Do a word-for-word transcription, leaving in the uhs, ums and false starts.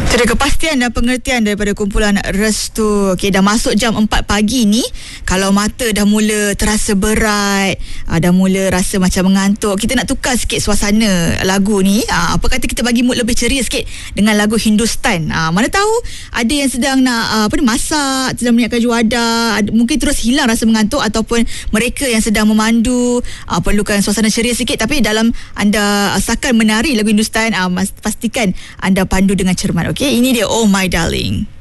Ada kepastian dan pengertian daripada kumpulan Restu. Okey, dah masuk jam empat pagi ni. Kalau mata dah mula terasa berat, dah mula rasa macam mengantuk, kita nak tukar sikit suasana lagu ni. Apa kata kita bagi mood lebih ceria sikit dengan lagu Hindustan. Mana tahu ada yang sedang nak apa ni, masak, sedang menyiapkan juadah, mungkin terus hilang rasa mengantuk, ataupun mereka yang sedang memandu perlukan suasana ceria sikit. Tapi dalam anda sakan menari lagu Hindustan, pastikan anda pandu dengan cermat. Okey, ini dia Oh My Darling.